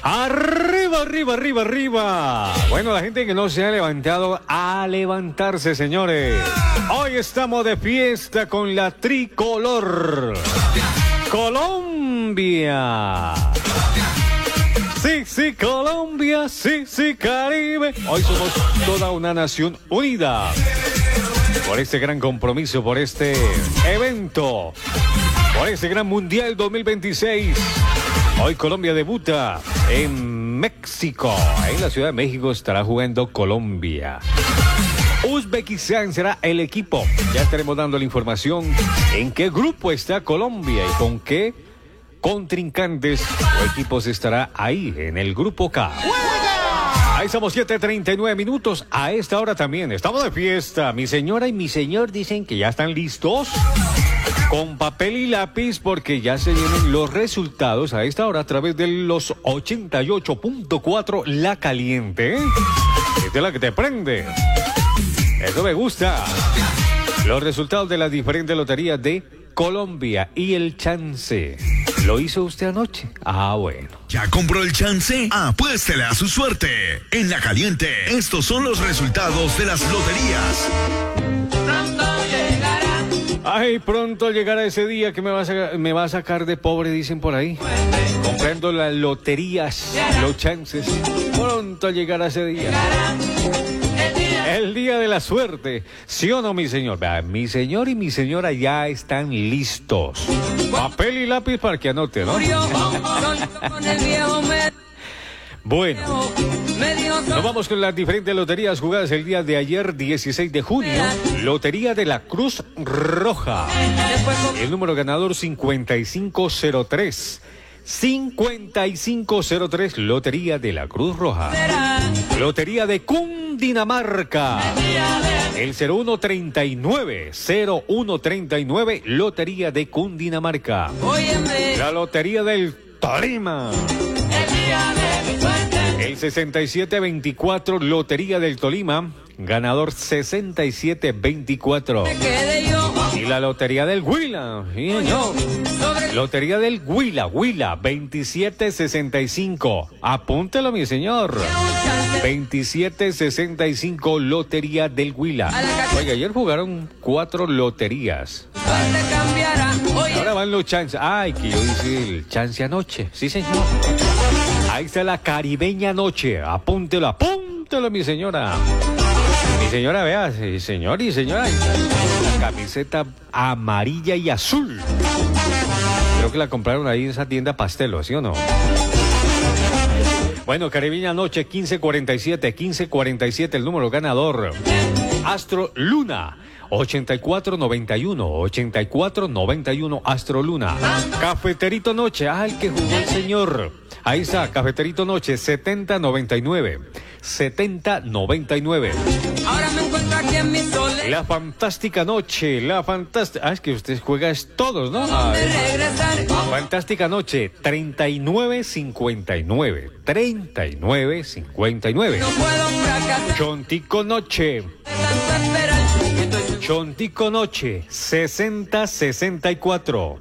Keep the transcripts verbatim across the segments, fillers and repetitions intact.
Arriba, arriba, arriba, arriba. Bueno, la gente que no se ha levantado, a levantarse, señores. Hoy estamos de fiesta con la tricolor. Colombia. Sí, sí, Colombia. Sí, sí, Caribe. Hoy somos toda una nación unida. Por este gran compromiso, por este evento, por este gran Mundial dos mil veintiséis. Hoy Colombia debuta en México. En la Ciudad de México estará jugando Colombia. Uzbekistán será el equipo. Ya estaremos dando la información en qué grupo está Colombia y con qué contrincantes o equipos estará ahí en el grupo K. Ahí estamos, siete treinta y nueve minutos. A esta hora también estamos de fiesta. Mi señora y mi señor dicen que ya están listos con papel y lápiz porque ya se vienen los resultados a esta hora a través de los ochenta y ocho punto cuatro La Caliente. Esta es la que te prende. Eso me gusta. Los resultados de las diferentes loterías de Colombia y el chance. ¿Lo hizo usted anoche? Ah, bueno. ¿Ya compró el chance? Apuéstele a su suerte. En La Caliente, estos son los resultados de las loterías. Pronto llegará. Ay, pronto llegará ese día que me va a sacar, me va a sacar de pobre, dicen por ahí. Comprando las loterías, los chances. Pronto llegará ese día. El día de la suerte. ¿Sí o no, mi señor? Vea, mi señor y mi señora ya están listos. Papel y lápiz para que anote, ¿no? Bueno, nos vamos con las diferentes loterías jugadas el día de ayer, dieciséis de junio. Lotería de la Cruz Roja. El número ganador cincuenta y cinco cero tres. cincuenta y cinco cero tres, Lotería de la Cruz Roja. Lotería de Cundinamarca. El cero uno treinta y nueve, cero uno treinta y nueve, Lotería de Cundinamarca. La Lotería del Tolima. El sesenta y siete veinticuatro, Lotería del Tolima. Ganador sesenta y siete veinticuatro. Y la Lotería del Huila. Sí, no. Lotería del Huila, Huila, veintisiete sesenta y cinco. Apúntelo, mi señor. veintisiete sesenta y cinco, Lotería del Huila. Oye, ayer jugaron cuatro loterías. Ahora van los chances. Ay, que yo hice el chance anoche. Sí, señor. Ahí está la Caribeña Noche. Apúntelo, apúntelo, mi señora. Mi señora, vea, sí, señor y señora. La camiseta amarilla y azul. Creo que la compraron ahí en esa tienda Pastelo, ¿sí o no? Bueno, Caribeña Noche, quince cuarenta y siete, quince cuarenta y siete, el número ganador. Astro Luna, ochenta y cuatro noventa y uno, ochenta y cuatro noventa y uno, Astro Luna. Cafeterito Noche, ah, el que jugó el señor. Ahí está, Cafeterito Noche, setenta noventa y nueve, setenta noventa y nueve. Ahora me encuentro aquí en mi soledad. La Fantástica Noche, la Fantástica... Ah, es que usted juega es todos, ¿no? A ver. Fantástica Noche, treinta y nueve cincuenta y nueve, treinta y nueve cincuenta y nueve. No puedo fracasar. Chontico Noche, Tanto esperar. Estoy... Chontico Noche, sesenta sesenta y cuatro.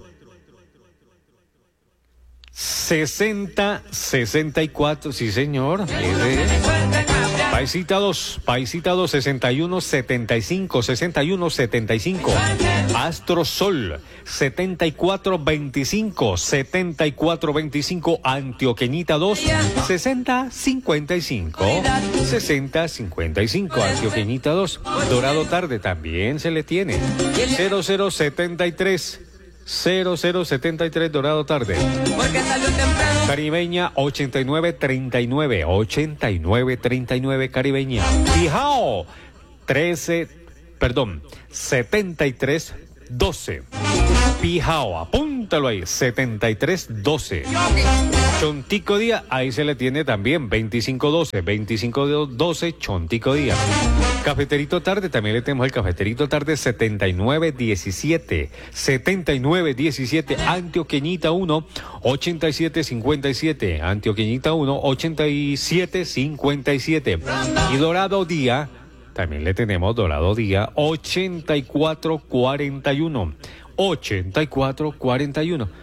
sesenta sesenta y cuatro, sí señor. Ese. Paisita dos, Paisita dos, sesenta y uno setenta y cinco, sesenta y uno setenta y cinco. Astro Sol, setenta y cuatro veinticinco, setenta y cuatro veinticinco. Antioqueñita dos, sesenta cincuenta y cinco, sesenta cincuenta y cinco. Antioqueñita dos. Dorado Tarde también se le tiene. cero cero setenta y tres. cero cero setenta y tres, Dorado Tarde. Porque salió temprano. Caribeña ochenta y nueve treinta y nueve, ochenta y nueve treinta y nueve, Caribeña. Pijao trece, perdón, setenta y tres doce. Pijao, apúntalo ahí, setenta y tres doce. Chontico Día, ahí se le tiene también, veinticinco doce, veinticinco doce, Chontico Día. Cafeterito Tarde, también le tenemos el Cafeterito Tarde, setenta y nueve diecisiete, setenta y nueve diecisiete. Antioqueñita uno, ochenta y siete cincuenta y siete, Antioqueñita uno, ochenta y siete cincuenta y siete. Y Dorado Día, también le tenemos Dorado Día, ochenta y cuatro cuarenta y uno, ochenta y cuatro cuarenta y uno.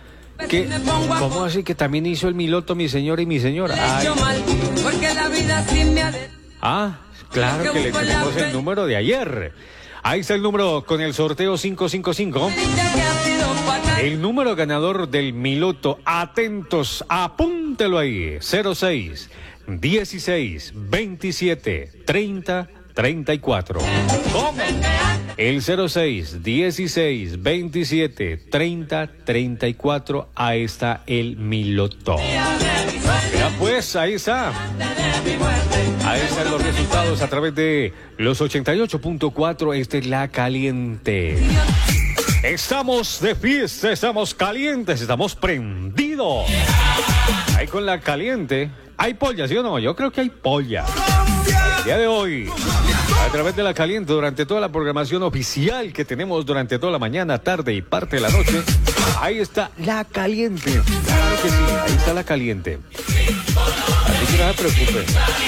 ¿Qué? ¿Cómo así que también hizo el Miloto mi señora y mi señora? Ay. Porque la vida sí me ha de... Ah, claro que le tenemos el número de ayer. Ahí está el número con el sorteo cinco cinco cinco. El número ganador del Miloto. Atentos, apúntelo ahí. cero seis, dieciséis, veintisiete, treinta, treinta y cuatro. ¿Cómo? El cero seis, dieciséis, veintisiete, treinta, treinta y cuatro. Ahí está el Miloto. Ya pues, ahí está. Ahí están los resultados a través de los ochenta y ocho punto cuatro. Esta es La Caliente. Estamos de fiesta, estamos calientes, estamos prendidos. Ahí con La Caliente. ¿Hay polla, sí o no? Yo creo que hay polla. El día de hoy, a través de La Caliente, durante toda la programación oficial que tenemos durante toda la mañana, tarde y parte de la noche, ahí está La Caliente. Claro que sí, ahí está La Caliente. Así que no se preocupen.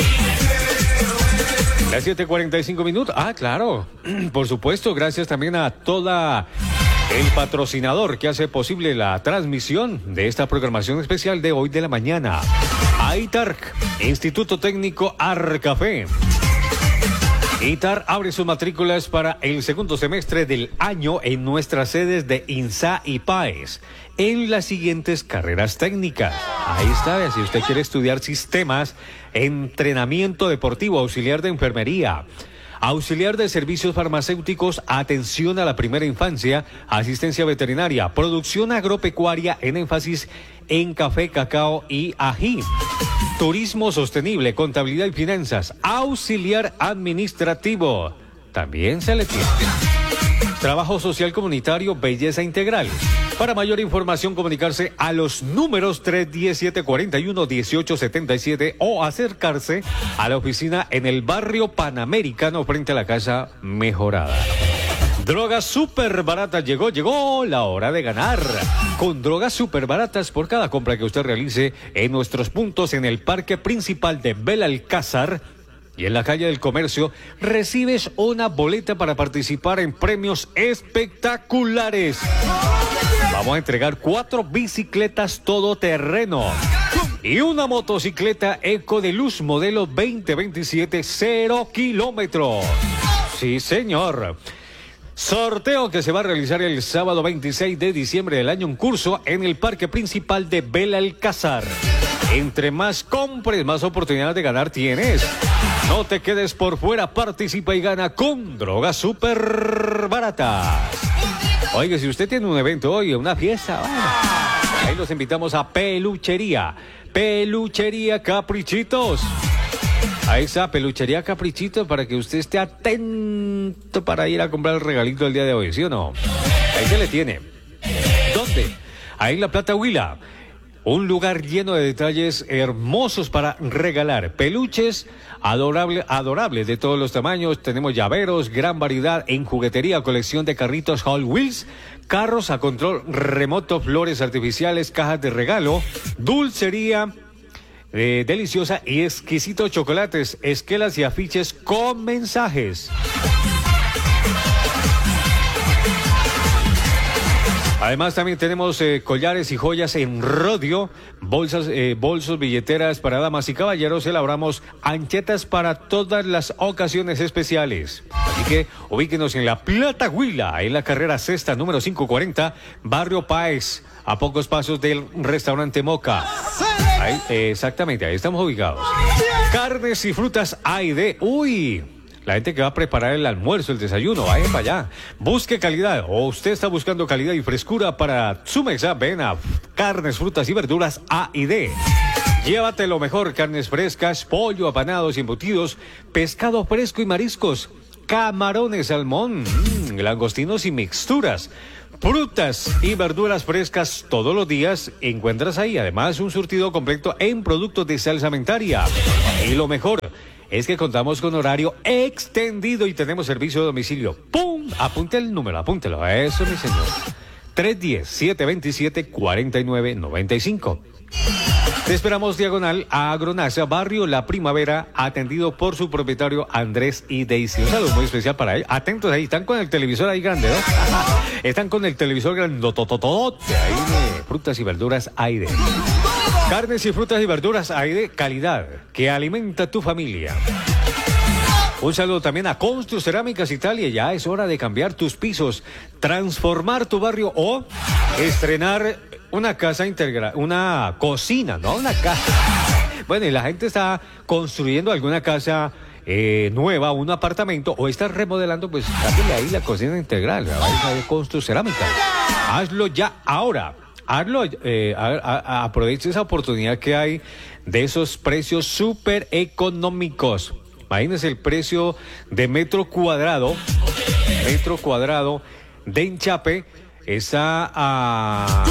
Las siete cuarenta y cinco minutos. Ah, claro. Por supuesto, gracias también a toda el patrocinador que hace posible la transmisión de esta programación especial de hoy de la mañana. I T A R C, Instituto Técnico Arcafé. I T A R abre sus matrículas para el segundo semestre del año en nuestras sedes de INSA y PAES en las siguientes carreras técnicas. Ahí está, si usted quiere estudiar sistemas, entrenamiento deportivo, auxiliar de enfermería, auxiliar de servicios farmacéuticos, atención a la primera infancia, asistencia veterinaria, producción agropecuaria en énfasis en café, cacao y ají, turismo sostenible, contabilidad y finanzas, auxiliar administrativo, también se le tiene. Trabajo social comunitario, belleza integral. Para mayor información, comunicarse a los números tres uno siete, cuatro uno, dieciocho setenta y siete o acercarse a la oficina en el barrio Panamericano frente a la Casa Mejorada. Drogas súper baratas. Llegó, llegó la hora de ganar. Con drogas súper baratas por cada compra que usted realice en nuestros puntos en el parque principal de Belalcázar y en la calle del Comercio, recibes una boleta para participar en premios espectaculares. Vamos a entregar cuatro bicicletas todoterreno y una motocicleta Eco de Luz modelo veinte veintisiete, cero kilómetros. Sí, señor. Sorteo que se va a realizar el sábado veintiséis de diciembre del año en curso en el parque principal de Belalcázar. Entre más compres, más oportunidades de ganar tienes. No te quedes por fuera, participa y gana con drogas súper baratas. Oiga, si usted tiene un evento hoy, una fiesta, bueno, ahí los invitamos a Peluchería. Peluchería Caprichitos. Ahí está, Peluchería Caprichitos, para que usted esté atento para ir a comprar el regalito del día de hoy, ¿sí o no? Ahí se le tiene. ¿Dónde? Ahí en La Plata Huila. Un lugar lleno de detalles hermosos para regalar. Peluches adorable, adorables de todos los tamaños. Tenemos llaveros, gran variedad en juguetería, colección de carritos Hot Wheels, carros a control remoto, flores artificiales, cajas de regalo, dulcería eh, deliciosa y exquisitos chocolates, esquelas y afiches con mensajes. Además también tenemos eh, collares y joyas en rodio, bolsas, eh, bolsos, billeteras para damas y caballeros. Elaboramos anchetas para todas las ocasiones especiales. Así que ubíquenos en La Plata Huila, en la carrera sexta número quinientos cuarenta, barrio Páez, a pocos pasos del restaurante Moca. Ahí, eh, exactamente, ahí estamos ubicados. Carnes y frutas A y D. Uy. La gente que va a preparar el almuerzo, el desayuno, vaya para allá. Busque calidad, o usted está buscando calidad y frescura para su mesa, ven a Carnes, Frutas y Verduras A y D. Llévate lo mejor, carnes frescas, pollo, apanados y embutidos, pescado fresco y mariscos, camarones, salmón, mmm, langostinos y mixturas. Frutas y verduras frescas todos los días encuentras ahí. Además, un surtido completo en productos de salsamentaria. Y lo mejor es que contamos con horario extendido y tenemos servicio de domicilio. ¡Pum! Apunte el número, apúntelo. Eso, mi señor. tres uno cero, siete dos siete, cuatro nueve nueve cinco. Te esperamos diagonal a Agronaza, barrio La Primavera, atendido por su propietario Andrés y Daisy. Un saludo muy especial para ellos. Atentos ahí, están con el televisor ahí grande, ¿no? Están con el televisor grandotototote. Ahí de frutas y verduras Aide. Carnes y frutas y verduras Aide, calidad que alimenta tu familia. Un saludo también a Constru Cerámicas Italia. Ya es hora de cambiar tus pisos, transformar tu barrio o estrenar una casa integral, una cocina, no una casa. Bueno, y la gente está construyendo alguna casa eh, nueva, un apartamento, o está remodelando, pues cámbiale ahí la cocina integral. Vaya de Constru Cerámicas. Hazlo ya ahora. Hazlo, eh, a, a, a, aproveche esa oportunidad que hay de esos precios súper económicos. Imagínense el precio de metro cuadrado, metro cuadrado de enchape, está a,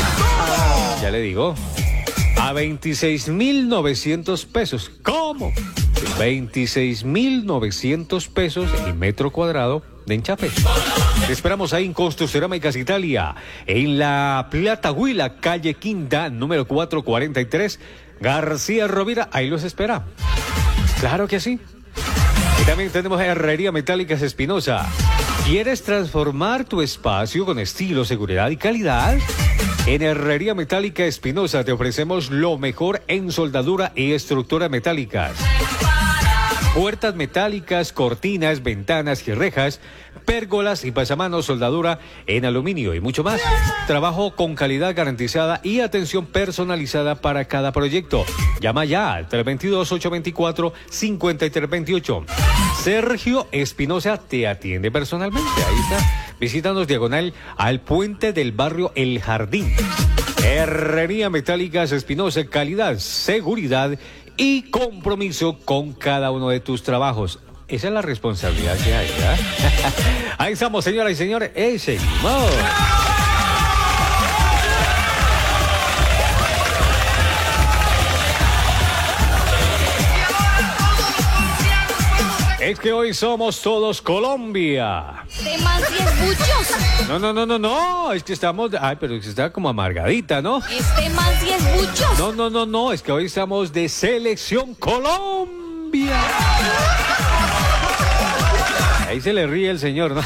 a ya le digo, a veintiséis mil novecientos pesos. ¿Cómo? veintiséis mil novecientos pesos el metro cuadrado de enchape. Te esperamos ahí en Constru Cerámicas Italia, en la Plata Huila, calle Quinta, número cuatrocientos cuarenta y tres, García Rovira. Ahí los espera. Claro que sí. Y también tenemos Herrería Metálicas Espinosa. ¿Quieres transformar tu espacio con estilo, seguridad y calidad? En Herrería Metálica Espinosa te ofrecemos lo mejor en soldadura y estructuras metálicas. Puertas metálicas, cortinas, ventanas y rejas, pérgolas y pasamanos, soldadura en aluminio y mucho más. Trabajo con calidad garantizada y atención personalizada para cada proyecto. Llama ya al tres dos dos, ocho dos cuatro, cinco tres dos ocho. Sergio Espinosa te atiende personalmente. Ahí está. Visítanos diagonal al puente del barrio El Jardín. Herrería Metálicas Espinosa, calidad, seguridad y compromiso con cada uno de tus trabajos. Esa es la responsabilidad que hay, ¿verdad? Ahí estamos, señoras y señores. ¡Ey, seguimos! Es que hoy somos todos Colombia. Este man sí es buchoso. No, no, no, no, no. Es que estamos... Ay, pero que está como amargadita, ¿no? Este man sí es buchoso. No, no, no, no. Es que hoy estamos de Selección Colombia. Ahí se le ríe el señor, ¿no?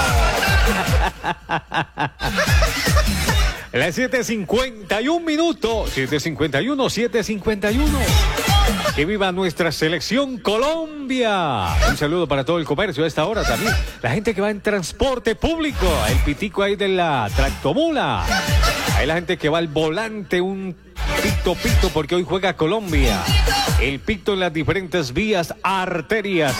Las siete cincuenta y un minutos. siete cincuenta y uno, siete cincuenta y uno. Que viva nuestra Selección Colombia. Un saludo para todo el comercio a esta hora también. La gente que va en transporte público. El pitico ahí de la tractomula. Hay la gente que va al volante, un pito pito porque hoy juega Colombia. El pito en las diferentes vías, arterias.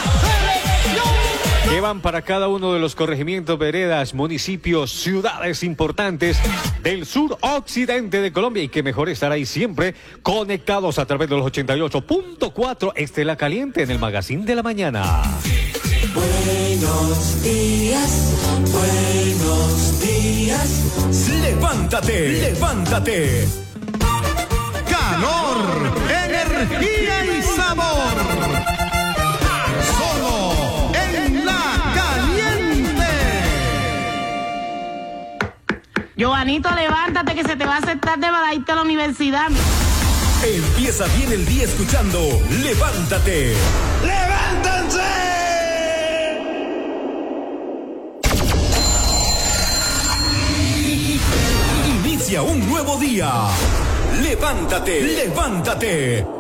Que van para cada uno de los corregimientos, veredas, municipios, ciudades importantes del sur occidente de Colombia, y que mejor estar ahí siempre conectados a través de los ochenta y ocho punto cuatro Estela Caliente en el Magazine de la Mañana. Buenos días, buenos días. Levántate, levántate. Calor, energía y sabor. Joanito, levántate que se te va a hacer tarde para irte a la universidad. Empieza bien el día escuchando Levántate. ¡Levántense! Inicia un nuevo día. Levántate, levántate.